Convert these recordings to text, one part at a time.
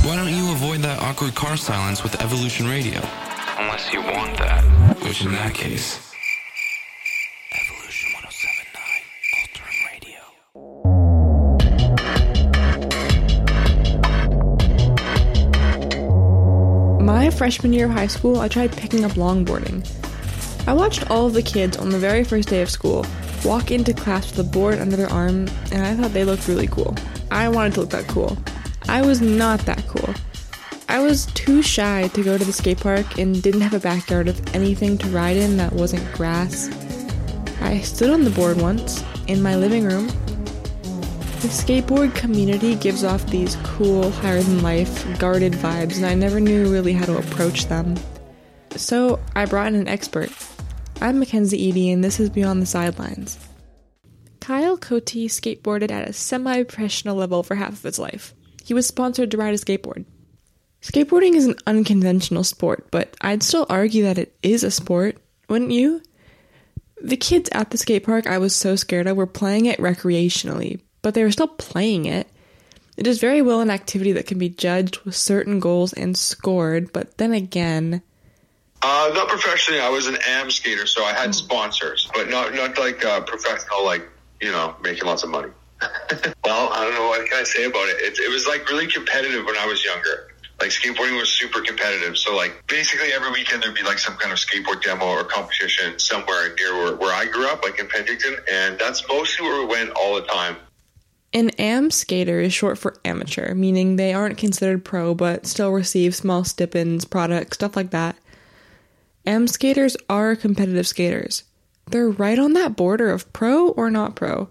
Why don't you avoid that awkward car silence with Evolution Radio? Unless you want that, which in that case... Evolution 107.9 Alterum Radio. My freshman year of high school, I tried picking up longboarding. I watched all of the kids on the very first day of school walk into class with a board under their arm, and I thought they looked really cool. I wanted to look that cool. I was not that cool. I was too shy to go to the skate park and didn't have a backyard with anything to ride in that wasn't grass. I stood on the board once, in my living room. The skateboard community gives off these cool, higher-than-life, guarded vibes, and I never knew really how to approach them. So I brought in an expert. I'm Mackenzie Eady, and this is Beyond the Sidelines. Kyle Cote skateboarded at a semi-professional level for half of his life. He was sponsored to ride a skateboard. Skateboarding is an unconventional sport, but I'd still argue that it is a sport, wouldn't you? The kids at the skate park I was so scared of were playing it recreationally, but they were still playing it. It is very well an activity that can be judged with certain goals and scored, but then again... Not professionally. I was an AM skater, so I had sponsors, but not like professional, like, you know, making lots of money. Well, I don't know, what can I say about it? It was like really competitive when I was younger. Like skateboarding was super competitive. So like basically every weekend there'd be like some kind of skateboard demo or competition somewhere near where I grew up, like in Penticton. And that's mostly where we went all the time. An AM skater is short for amateur, meaning they aren't considered pro but still receive small stipends, products, stuff like that. AM skaters are competitive skaters. They're right on that border of pro or not pro.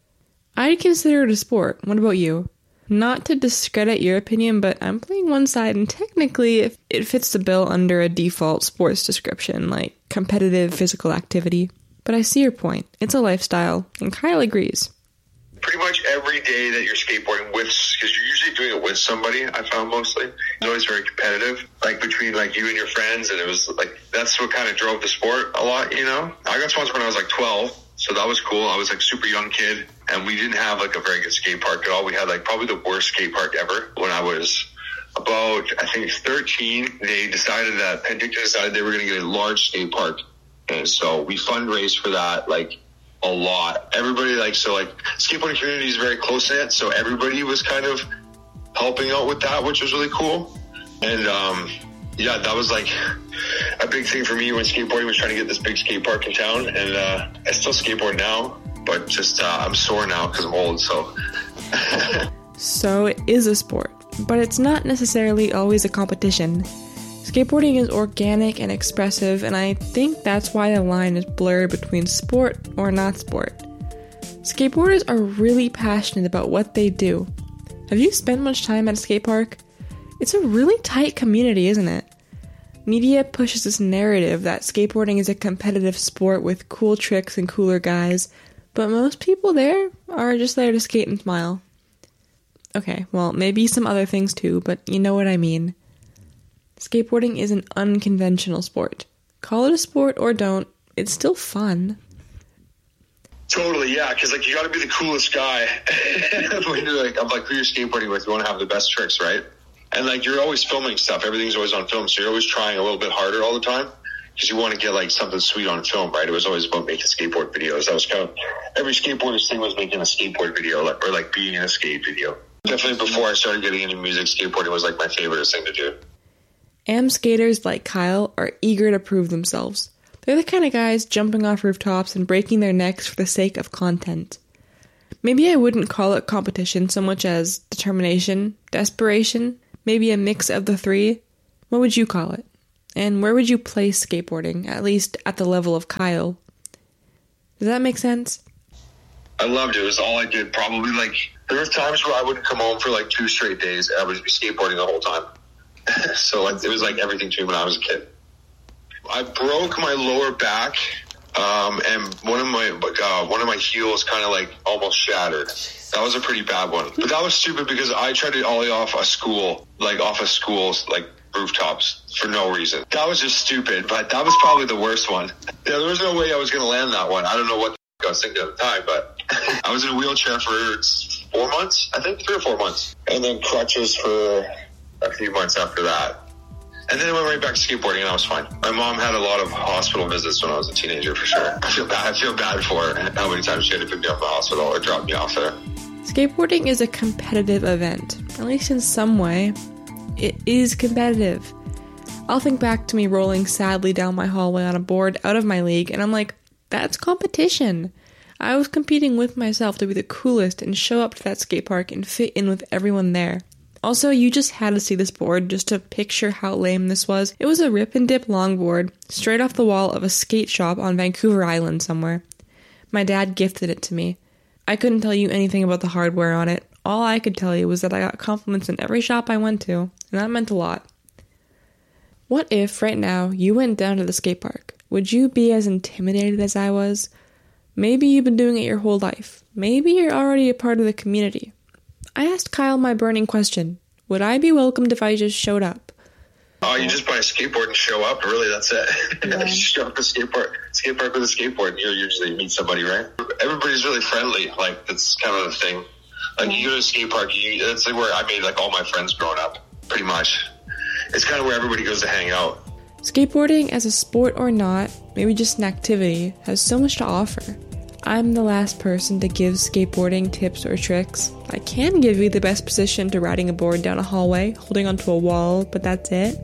I'd consider it a sport. What about you? Not to discredit your opinion, but I'm playing one side, and technically it fits the bill under a default sports description, like competitive physical activity. But I see your point. It's a lifestyle, and Kyle agrees. Pretty much every day that you're skateboarding with, because you're usually doing it with somebody, I found mostly. It's always very competitive, like between like you and your friends, and it was like, that's what kind of drove the sport a lot, you know? I got sponsored when I was like 12, so that was cool. I was like super young kid, and we didn't have like a very good skate park at all. We had like probably the worst skate park ever. When I was about, I think 13, they decided that Penticton decided they were going to get a large skate park. And so we fundraised for that, like, a lot. Everybody, like, so like skateboarding community is very close knit, so everybody was kind of helping out with that, which was really cool. And yeah, that was like a big thing for me when skateboarding was trying to get this big skate park in town. And I still skateboard now, but just I'm sore now because I'm old. So So it is a sport, but it's not necessarily always a competition. Skateboarding is organic and expressive, and I think that's why the line is blurred between sport or not sport. Skateboarders are really passionate about what they do. Have you spent much time at a skate park? It's a really tight community, isn't it? Media pushes this narrative that skateboarding is a competitive sport with cool tricks and cooler guys, but most people there are just there to skate and smile. Okay, well, maybe some other things too, but you know what I mean. Skateboarding is an unconventional sport. Call it a sport or don't, it's still fun. Totally, yeah, because like you got to be the coolest guy. When you're like, I'm like, who you're skateboarding with, you want to have the best tricks, right? And like you're always filming stuff. Everything's always on film, so you're always trying a little bit harder all the time because you want to get like something sweet on film, right? It was always about making skateboard videos. That was kind of every skateboarder's thing was making a skateboard video or like being in a skate video. Definitely before I started getting into music, skateboarding was like my favorite thing to do. AM skaters like Kyle are eager to prove themselves. They're the kind of guys jumping off rooftops and breaking their necks for the sake of content. Maybe I wouldn't call it competition so much as determination, desperation, maybe a mix of the three. What would you call it? And where would you place skateboarding, at least at the level of Kyle? Does that make sense? I loved it. It was all I did. Probably like, there were times where I wouldn't come home for like 2 straight days. I would be skateboarding the whole time. So like, it was like everything to me when I was a kid. I broke my lower back, and one of my heels kind of like almost shattered. That was a pretty bad one. But that was stupid because I tried to ollie off a school's rooftops for no reason. That was just stupid, but that was probably the worst one. Yeah, there was no way I was going to land that one. I don't know what I was thinking at the time, but I was in a wheelchair for 4 months, I think 3 or 4 months, and then crutches for a few months after that. And then I went right back to skateboarding, and I was fine. My mom had a lot of hospital visits when I was a teenager, for sure. I feel bad for her, how many times she had to pick me up from the hospital or drop me off there. Skateboarding is a competitive event. At least in some way, it is competitive. I'll think back to me rolling sadly down my hallway on a board out of my league, and I'm like, that's competition. I was competing with myself to be the coolest and show up to that skate park and fit in with everyone there. Also, you just had to see this board just to picture how lame this was. It was a rip and dip longboard straight off the wall of a skate shop on Vancouver Island somewhere. My dad gifted it to me. I couldn't tell you anything about the hardware on it. All I could tell you was that I got compliments in every shop I went to, and that meant a lot. What if, right now, you went down to the skate park? Would you be as intimidated as I was? Maybe you've been doing it your whole life. Maybe you're already a part of the community. I asked Kyle my burning question. Would I be welcomed if I just showed up? Oh, you just buy a skateboard and show up? Really, that's it? Yeah. You show up to skate park with a skateboard, and you usually meet somebody, right? Everybody's really friendly. Like, that's kind of the thing. Like, you go to a skate park, that's like where I made, like, all my friends growing up, pretty much. It's kind of where everybody goes to hang out. Skateboarding, as a sport or not, maybe just an activity, has so much to offer. I'm the last person to give skateboarding tips or tricks. I can give you the best position to riding a board down a hallway, holding onto a wall, but that's it.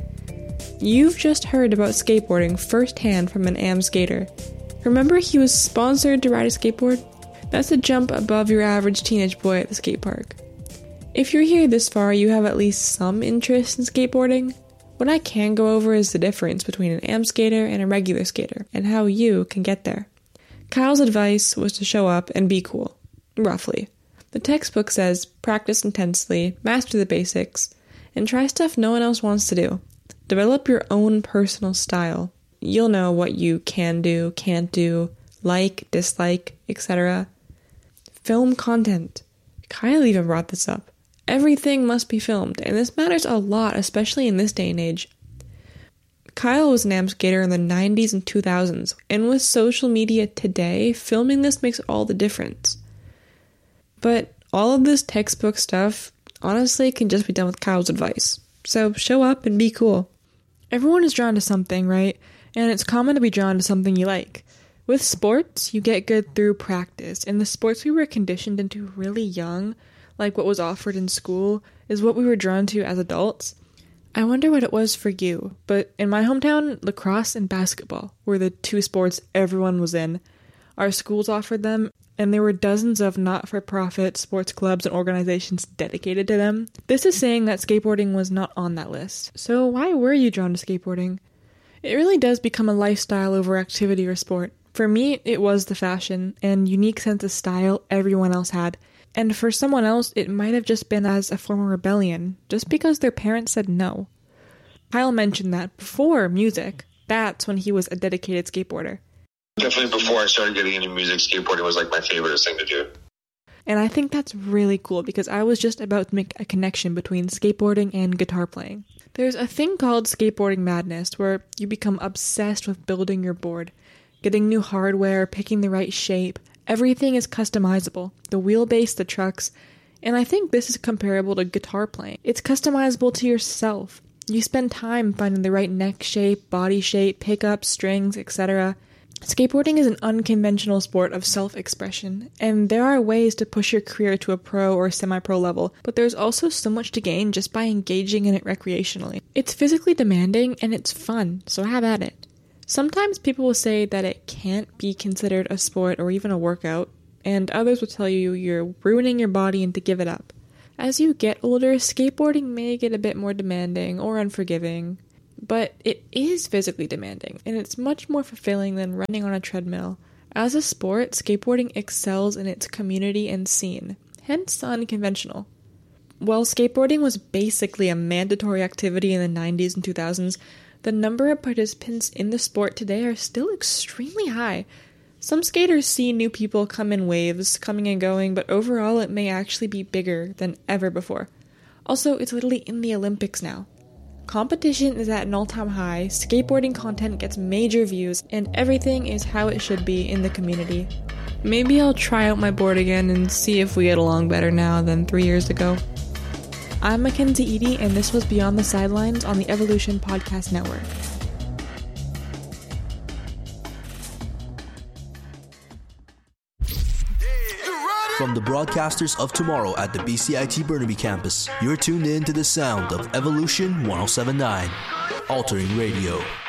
You've just heard about skateboarding firsthand from an AM skater. Remember he was sponsored to ride a skateboard? That's a jump above your average teenage boy at the skate park. If you're here this far, you have at least some interest in skateboarding. What I can go over is the difference between an AM skater and a regular skater, and how you can get there. Kyle's advice was to show up and be cool. Roughly. The textbook says, practice intensely, master the basics, and try stuff no one else wants to do. Develop your own personal style. You'll know what you can do, can't do, like, dislike, etc. Film content. Kyle even brought this up. Everything must be filmed, and this matters a lot, especially in this day and age. Kyle was an AM skater in the 90s and 2000s, and with social media today, filming this makes all the difference. But all of this textbook stuff, honestly, can just be done with Kyle's advice. So show up and be cool. Everyone is drawn to something, right? And it's common to be drawn to something you like. With sports, you get good through practice, and the sports we were conditioned into really young, like what was offered in school, is what we were drawn to as adults. I wonder what it was for you, but in my hometown, lacrosse and basketball were the two sports everyone was in. Our schools offered them, and there were dozens of not-for-profit sports clubs and organizations dedicated to them. This is saying that skateboarding was not on that list. So why were you drawn to skateboarding? It really does become a lifestyle over activity or sport. For me, it was the fashion and unique sense of style everyone else had. And for someone else, it might have just been as a form of rebellion, just because their parents said no. Kyle mentioned that before music, that's when he was a dedicated skateboarder. Definitely before I started getting into music, skateboarding was like my favorite thing to do. And I think that's really cool because I was just about to make a connection between skateboarding and guitar playing. There's a thing called skateboarding madness where you become obsessed with building your board, getting new hardware, picking the right shape. Everything is customizable. The wheelbase, the trucks. And I think this is comparable to guitar playing. It's customizable to yourself. You spend time finding the right neck shape, body shape, pickups, strings, etc. Skateboarding is an unconventional sport of self-expression, and there are ways to push your career to a pro or semi-pro level, but there's also so much to gain just by engaging in it recreationally. It's physically demanding, and it's fun, so have at it. Sometimes people will say that it can't be considered a sport or even a workout, and others will tell you you're ruining your body and to give it up. As you get older, skateboarding may get a bit more demanding or unforgiving, but it is physically demanding, and it's much more fulfilling than running on a treadmill. As a sport, skateboarding excels in its community and scene, hence unconventional. While skateboarding was basically a mandatory activity in the 90s and 2000s, the number of participants in the sport today are still extremely high. Some skaters see new people come in waves, coming and going, but overall it may actually be bigger than ever before. Also, it's literally in the Olympics now. Competition is at an all-time high, skateboarding content gets major views, and everything is how it should be in the community. Maybe I'll try out my board again and see if we get along better now than 3 years ago. I'm Mackenzie Eady, and this was Beyond the Sidelines on the Evolution Podcast Network. From the broadcasters of tomorrow at the BCIT Burnaby campus, you're tuned in to the sound of Evolution 1079, altering radio.